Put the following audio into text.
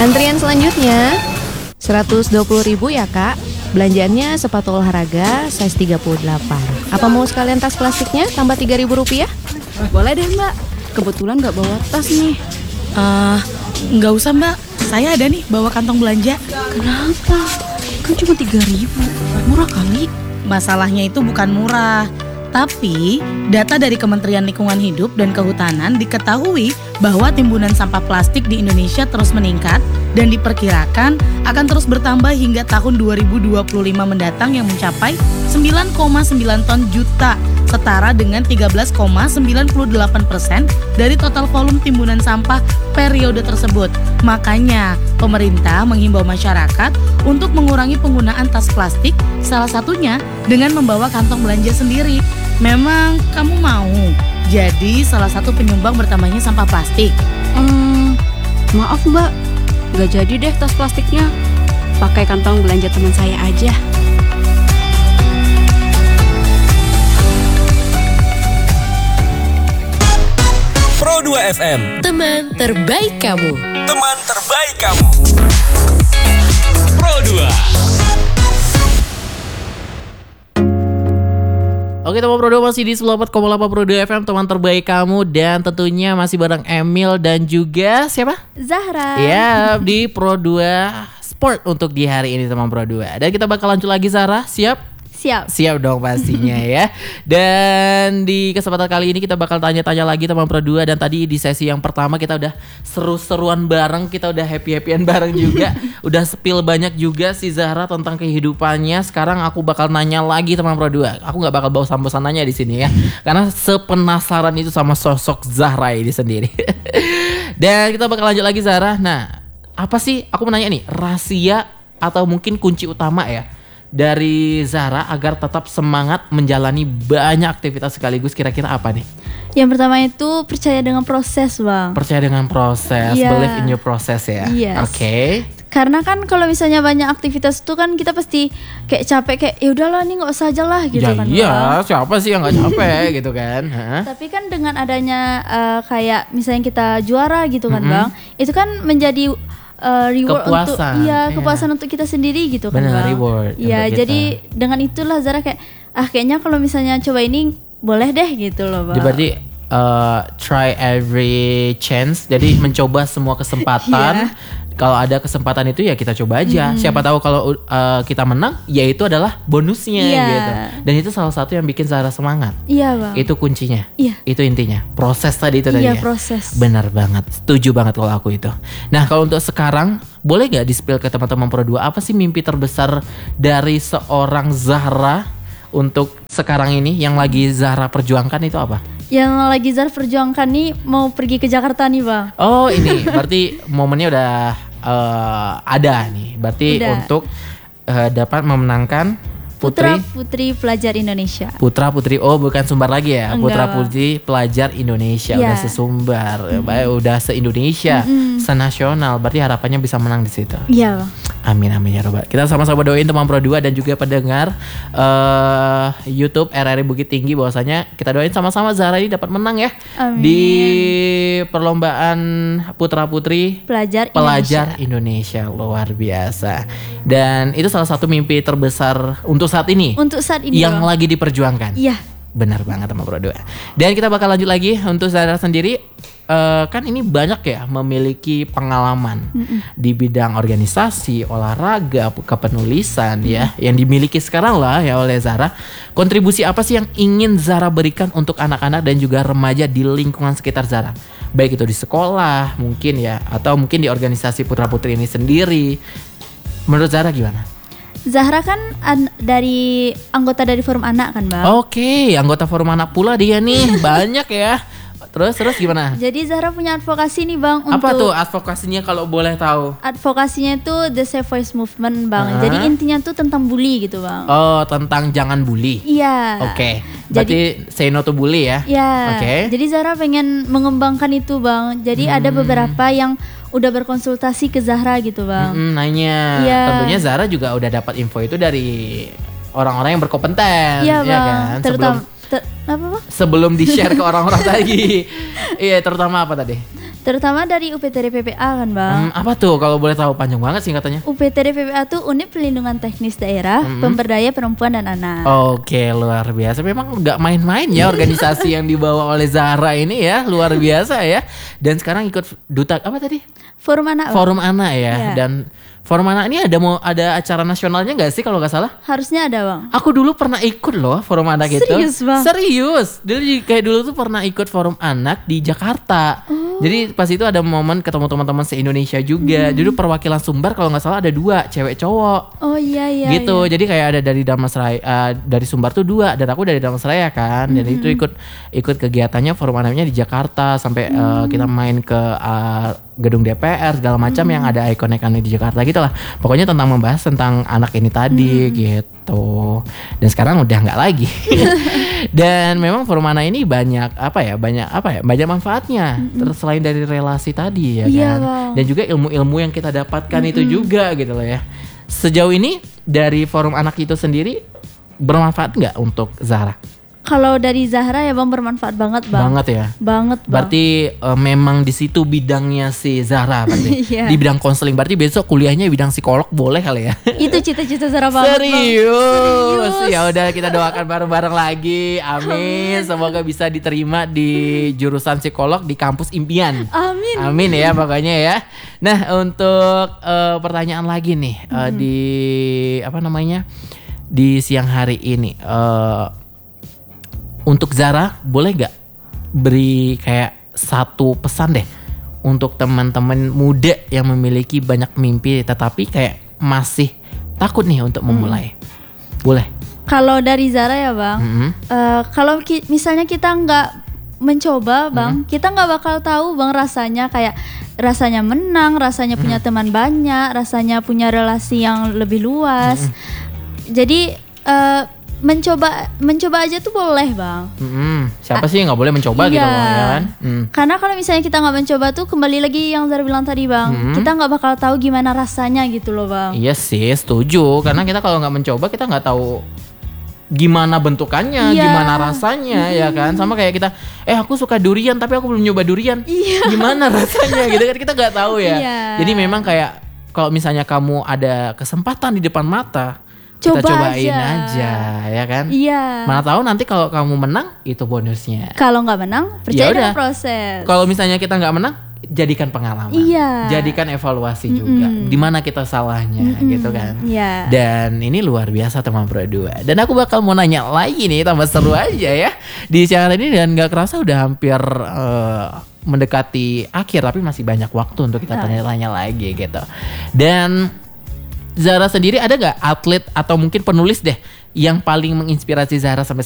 Antrian selanjutnya 120.000 ya kak. Belanjaannya sepatu olahraga size 38. Apa mau sekalian tas plastiknya tambah Rp3.000? Boleh deh mbak, kebetulan gak bawa tas nih. Nggak usah mbak, saya ada nih bawa kantong belanja. Kenapa? Kan cuma 3.000, murah kali. Masalahnya itu bukan murah, tapi data dari Kementerian Lingkungan Hidup dan Kehutanan diketahui bahwa timbunan sampah plastik di Indonesia terus meningkat dan diperkirakan akan terus bertambah hingga tahun 2025 mendatang yang mencapai 9,9 ton juta, setara dengan 13,98% dari total volume timbunan sampah periode tersebut. Makanya, pemerintah menghimbau masyarakat untuk mengurangi penggunaan tas plastik, salah satunya dengan membawa kantong belanja sendiri. Memang kamu mau jadi salah satu penyumbang bertambahnya sampah plastik? Maaf mbak, gak jadi deh tas plastiknya. Pakai kantong belanja teman saya aja. Pro 2 FM, Teman terbaik kamu. teman terbaik kamu. Pro 2. Oke, teman Pro 2 masih di 94,8 Pro 2 FM, teman terbaik kamu. Dan tentunya masih bareng Emil dan juga siapa? Zahra. Ya, di Pro 2 Sport untuk di hari ini teman Pro 2. Dan kita bakal lanjut lagi, Zahra, siap? Siap. Siap dong pastinya ya. Dan di kesempatan kali ini kita bakal tanya-tanya lagi teman Pro 2. Dan tadi di sesi yang pertama kita udah seru-seruan bareng, kita udah happy-happyan bareng juga. Udah spill banyak juga si Zahra tentang kehidupannya. Sekarang aku bakal nanya lagi teman Pro 2. Aku gak bakal bawa bosan nanya di sini ya. Karena sepenasaran itu sama sosok Zahra ini sendiri. Dan kita bakal lanjut lagi, Zahra. Nah, apa sih, aku mau nanya nih, rahasia atau mungkin kunci utama ya dari Zahra agar tetap semangat menjalani banyak aktivitas sekaligus, kira-kira apa nih? Yang pertama itu percaya dengan proses, Bang. Percaya dengan proses, Iya. believe in your process ya. Yes. Oke. Karena kan kalau misalnya banyak aktivitas itu kan kita pasti kayak capek, kayak ya udahlah nih nggak usah aja lah gitu Ya kan. iya, Bang. siapa sih yang nggak capek gitu kan? Hah? Tapi kan dengan adanya kayak misalnya kita juara gitu kan, Bang. Itu kan menjadi reward Kepuasan, untuk kepuasan untuk kita sendiri gitu kan, Benar, Bang. reward Iya, untuk jadi dengan itulah Zara kayak kayaknya kalau misalnya coba ini boleh deh gitu loh, Bang. Jadi berarti try every chance, jadi mencoba semua kesempatan. Kalau ada kesempatan itu ya kita coba aja. Siapa tahu kalau kita menang, ya itu adalah bonusnya Iya. gitu. Dan itu salah satu yang bikin Zahra semangat. Iya, Bang. Itu kuncinya. Iya. Itu intinya. Proses tadi itu tadi Iya, ya. proses. Benar banget. Setuju banget kalau aku itu. Nah, kalau untuk sekarang boleh gak di-spill ke teman-teman Pro 2, apa sih mimpi terbesar dari seorang Zahra untuk sekarang ini yang lagi Zahra perjuangkan itu apa? Yang lagi Zara perjuangkan nih mau pergi ke Jakarta nih, Bang. Oh, ini berarti momennya udah ada nih. Berarti Udah. untuk dapat memenangkan Putra-putri pelajar Indonesia. Putra Putri, oh bukan sumbar lagi ya. Enggak. Putra Putri pelajar Indonesia. Iya. Udah sesumbar, udah se-Indonesia, senasional. Berarti harapannya bisa menang di situ. Iya, Bang. Amin amin ya robbal. Kita sama-sama doain teman Pro 2 dan juga pendengar YouTube RRI Bukit Tinggi, bahwasanya kita doain sama-sama Zahra ini dapat menang ya. Amin. Di perlombaan Putra Putri Pelajar Indonesia. Luar biasa. Dan itu salah satu mimpi terbesar untuk saat ini. Untuk saat ini, yang Bang. lagi diperjuangkan. Iya. Benar banget teman Pro 2. Dan kita bakal lanjut lagi untuk Zahra sendiri. Kan ini banyak ya memiliki pengalaman di bidang organisasi, olahraga, kepenulisan ya, yang dimiliki sekarang lah ya oleh Zahra. Kontribusi apa sih yang ingin Zahra berikan untuk anak-anak dan juga remaja di lingkungan sekitar Zahra? Baik itu di sekolah mungkin ya, atau mungkin di organisasi Putra Putri ini sendiri. Menurut Zahra gimana? Zahra kan dari anggota dari Forum Anak kan, Bang. Oke, anggota Forum Anak pula dia nih. Banyak ya. Terus gimana? Jadi Zahra punya advokasi nih, Bang. Apa tuh untuk advokasinya kalau boleh tahu? advokasinya itu The Safe Voice Movement, Bang. Jadi intinya tuh tentang bully gitu, Bang. Oh, tentang jangan bully. Iya. Oke. Berarti say no to bully ya. Ya. Oke. Jadi Zahra pengen mengembangkan itu, Bang. Jadi ada beberapa yang udah berkonsultasi ke Zahra gitu, Bang. Nanya. Iya. Tentunya Zahra juga udah dapat info itu dari orang-orang yang berkompeten, Iya, ya Bang. kan? Terutama apa, Bang? Sebelum di-share ke orang-orang tadi. Iya, terutama apa tadi? terutama dari UPTD PPA kan Bang. Apa tuh kalau boleh tahu, panjang banget singkatannya? UPTD PPA tuh Unit Pelindungan Teknis Daerah Pemberdaya Perempuan dan Anak. Oke, luar biasa. Memang nggak main-main ya organisasi yang dibawa oleh Zahra ini ya, luar biasa ya. Dan sekarang ikut duta apa tadi? Forum Anak. Bang. Forum Anak ya. Iya. Dan Forum Anak ini ada acara nasionalnya nggak sih kalau nggak salah? Harusnya ada Bang. Aku dulu pernah ikut loh Forum Anak itu. Serius, Bang? Serius. Kayak dulu tuh pernah ikut Forum Anak di Jakarta. Jadi pas itu ada momen ketemu teman-teman se-Indonesia juga. Dulu perwakilan Sumbar kalau nggak salah ada 2, cewek cowok. Oh iya. Gitu. Iya. Jadi kayak ada dari Dharmasraya, dari Sumbar tuh 2 dan aku dari Dharmasraya kan. Dan itu ikut kegiatannya Forum Anaknya di Jakarta sampai kita main ke gedung DPR segala macam yang ada ikon-ikonnya di Jakarta gitu lah. Pokoknya tentang membahas tentang anak ini tadi gitu. Dan sekarang udah nggak lagi. Dan memang Forum Anak ini banyak manfaatnya. Terus selain dari relasi tadi ya Iya, kan. Bang. Dan juga ilmu-ilmu yang kita dapatkan itu juga gitu loh ya. Sejauh ini dari Forum Anak itu sendiri bermanfaat nggak untuk Zahra? Kalau dari Zahra ya Bang bermanfaat banget Bang. Banget ya. Banget Bang. Berarti memang di situ bidangnya si Zahra berarti. Iya. Di bidang konseling. Berarti besok kuliahnya bidang psikolog boleh kali ya? Itu cita-cita Zahra banget Bang. Serius. Ya udah kita doakan bareng-bareng lagi. Amin. Semoga bisa diterima di jurusan psikolog di kampus impian. Amin. Amin ya pokoknya ya. Nah, untuk pertanyaan lagi nih di siang hari ini untuk Zahra boleh gak beri kayak satu pesan deh untuk teman-teman muda yang memiliki banyak mimpi tetapi kayak masih takut nih untuk memulai? Boleh? Kalau dari Zahra ya Bang, kalau misalnya kita nggak mencoba Bang, kita nggak bakal tahu Bang rasanya menang, rasanya punya teman banyak, rasanya punya relasi yang lebih luas. Jadi mencoba aja tuh boleh Bang. Siapa sih yang nggak boleh mencoba gitu loh ya kan? Karena kalau misalnya kita nggak mencoba tuh kembali lagi yang Zahra bilang tadi Bang, kita nggak bakal tahu gimana rasanya gitu loh Bang. Iya sih, setuju. Karena kita kalau nggak mencoba kita nggak tahu gimana bentukannya, Iya. gimana rasanya ya kan. Sama kayak kita, aku suka durian tapi aku belum nyoba durian. Gimana rasanya gitu kan kita nggak tahu ya. Iya. Jadi memang kayak kalau misalnya kamu ada kesempatan di depan mata, kita Coba cobain aja ya kan. Iya. Mana tahu nanti kalau kamu menang itu bonusnya. Kalau nggak menang, percaya Ya dengan udah. proses. Kalau misalnya kita nggak menang, jadikan pengalaman. Iya. Jadikan evaluasi juga. Di mana kita salahnya gitu kan. Iya. Dan ini luar biasa teman Pro 2. Dan aku bakal mau nanya lagi nih, tambah seru aja ya di siang hari ini. Dan gak kerasa udah hampir mendekati akhir, tapi masih banyak waktu untuk kita tanya-tanya lagi gitu. Dan Zahra sendiri ada gak atlet atau mungkin penulis deh yang paling menginspirasi Zahra sampai